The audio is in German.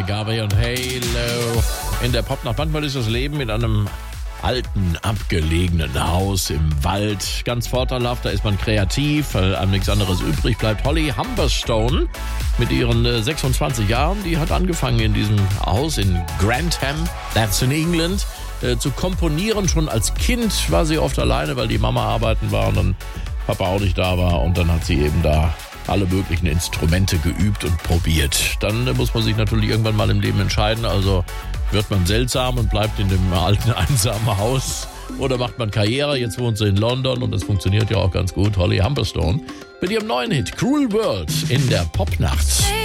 Gabe und Halo in der Popnacht. Manchmal ist das Leben in einem alten, abgelegenen Haus im Wald ganz vorteilhaft. Da ist man kreativ, weil einem nichts anderes übrig bleibt. Holly Humberstone mit ihren 26 Jahren, die hat angefangen in diesem Haus in Grantham, that's in England, zu komponieren. Schon als Kind war sie oft alleine, weil die Mama arbeiten war und dann Papa auch nicht da war. Und dann hat sie eben da alle möglichen Instrumente geübt und probiert. Dann muss man sich natürlich irgendwann mal im Leben entscheiden. Also wird man seltsam und bleibt in dem alten, einsamen Haus oder macht man Karriere? Jetzt wohnt sie in London und das funktioniert ja auch ganz gut. Holly Humberstone mit ihrem neuen Hit Cruel World in der Popnacht.